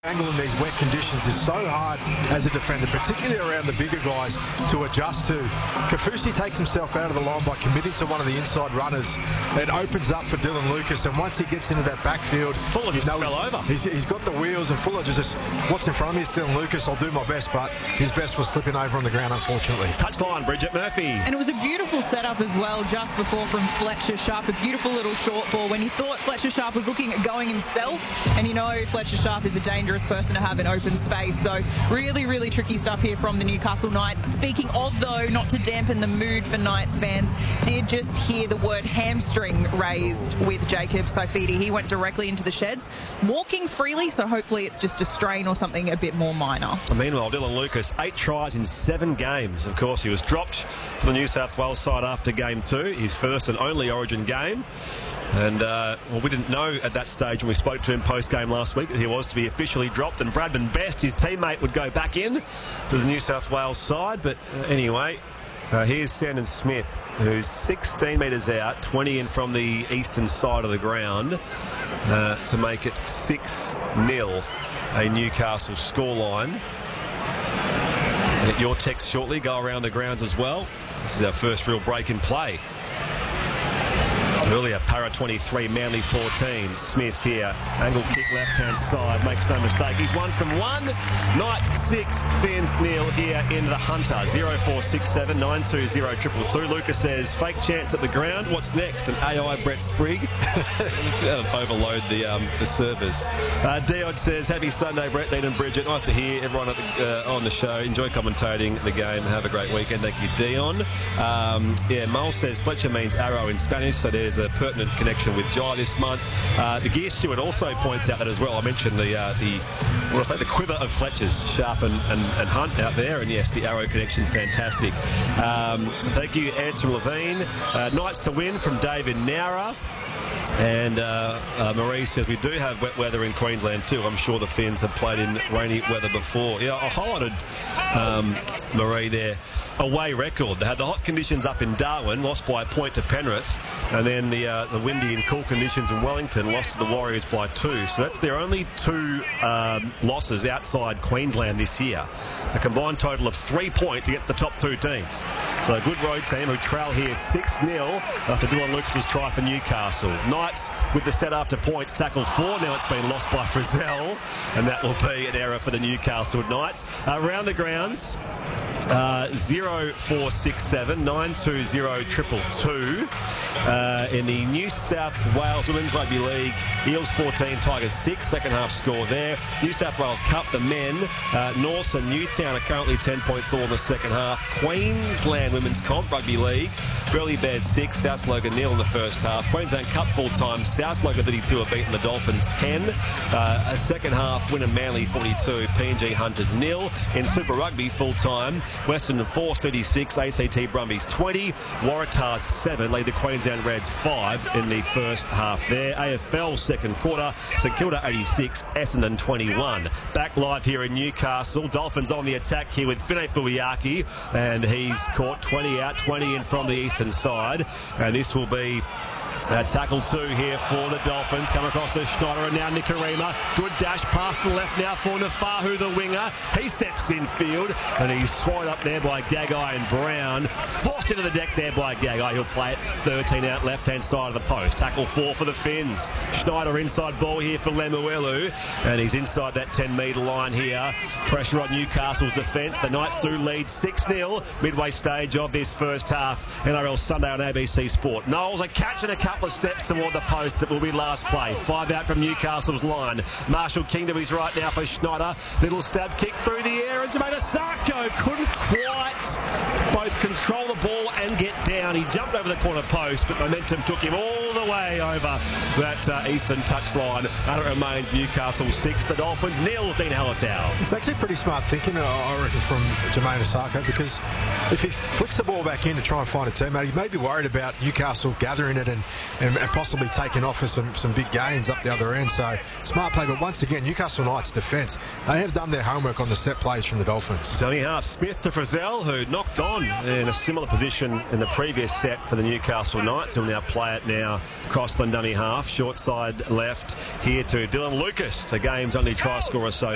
Angle in these wet conditions is so hard as a defender, particularly around the bigger guys, to adjust to. Kaufusi takes himself out of the line by committing to one of the inside runners. It opens up for Dylan Lucas, and once he gets into that backfield, Fuller just fell over. He's got the wheels, and Fuller just what's in front of me is Dylan Lucas. I'll do my best, but his best was slipping over on the ground, unfortunately. Touchline, Bridget Murphy. And it was a beautiful setup as well just before from Fletcher Sharp, a beautiful little short ball when he thought Fletcher Sharp was looking at going himself, and you know Fletcher Sharp is a dangerous person to have in open space. So really, really tricky stuff here from the Newcastle Knights. Speaking of, though, not to dampen the mood for Knights fans, did just hear the word hamstring raised with Jacob Saifiti. He went directly into the sheds, walking freely, so hopefully it's just a strain or something a bit more minor. Meanwhile, Dylan Lucas, 8 tries in 7 games. Of course, he was dropped for the New South Wales side after game 2, his first and only Origin game. And, well, we didn't know at that stage when we spoke to him post-game last week that he was to be officially dropped, and Bradman Best, his teammate, would go back in to the New South Wales side. But anyway, here's Sandon Smith, who's 16 metres out, 20 in from the eastern side of the ground to make it 6-0, a Newcastle scoreline. Get your text shortly, go around the grounds as well. This is our first real break in play. Earlier, Para 23, Manly 14. Smith here, angle kick left-hand side, makes no mistake. He's 1 from 1. Knights 6, Fins 0 here in the Hunter. 0467 920 222. Lucas says, fake chance at the ground. What's next? An AI Brett Sprigg? Overload the servers. Diod says, happy Sunday, Brett, Dean and Bridget. Nice to hear everyone on the show. Enjoy commentating the game. Have a great weekend. Thank you, Dion. Yeah, Mole says Fletcher means arrow in Spanish, so there's a pertinent connection with Jai this month. The Gear Steward also points out that as well. I mentioned the quiver of Fletchers, Sharp and Hunt out there, and yes, the arrow connection, fantastic. Thank you, Ed from Levine. Knights to win from David Nowra. And Marie says we do have wet weather in Queensland too. I'm sure the Fins have played in rainy weather before. Yeah, I highlighted Marie there. Away record. They had the hot conditions up in Darwin, lost by a point to Penrith, and then the windy and cool conditions in Wellington, lost to the Warriors by 2. So that's their only 2 losses outside Queensland this year. A combined total of 3 points against the top 2 teams. So a good road team who trail here 6-0 after Dylan Lucas's try for Newcastle. Knights with the set after points, tackle 4. Now it's been lost by Frizzell, and that will be an error for the Newcastle Knights. Around the grounds, 0467 920 222 in the New South Wales Women's Rugby League. Eels 14, Tigers 6. Second half score there. New South Wales Cup, the men. Norths and Newtown are currently 10 points all in the second half. Queensland Women's Comp Rugby League. Burleigh Bears 6, South Logan 0 in the first half. Queensland Cup full time. South Logan 32 have beaten the Dolphins 10. A second half win in Manly 42. PNG Hunters 0. In Super Rugby full time. Western Force 36, ACT Brumbies 20, Waratahs 7, lead the Queensland Reds 5 in the first half there. AFL second quarter, St Kilda 86, Essendon 21. Back live here in Newcastle, Dolphins on the attack here with Fine Fuiaki, and he's caught 20 out, 20 in from the eastern side, and this will be tackle 2 here for the Dolphins. Come across to Schneider and now Nikarima. Good dash past the left now for Nafahu, the winger. He steps in field and he's swallowed up there by Gagai and Brown. Forced into the deck there by Gagai. He'll play it 13 out left-hand side of the post. Tackle 4 for the Fins. Schneider inside ball here for Lemuelu, and he's inside that 10-metre line here. Pressure on Newcastle's defence. The Knights do lead 6-0 midway stage of this first half. NRL Sunday on ABC Sport. Knowles a catch and a couple of steps toward the post. That will be last play. 5 out from Newcastle's line. Marshall Kingdom is right now for Schneider. Little stab kick through the air, and Jermaine Asako couldn't quite both control the ball and get down. He jumped over the corner post, but momentum took him all the way over that eastern touchline. And it remains Newcastle 6, the Dolphins 0. Dean Hallertau. It's actually pretty smart thinking, I reckon, from Jermaine Asako, because if he flicks the ball back in to try and find a teammate, he may be worried about Newcastle gathering it and possibly taking off for some big gains up the other end. So smart play, but once again, Newcastle Knights defence, they have done their homework on the set plays from the Dolphins. Tony half, Smith to Frizzell, who knocked on in a similar position in the previous set for the Newcastle Knights, who will now play it now. Crossland dummy half, short side left here to Dylan Lucas, the game's only try scorer so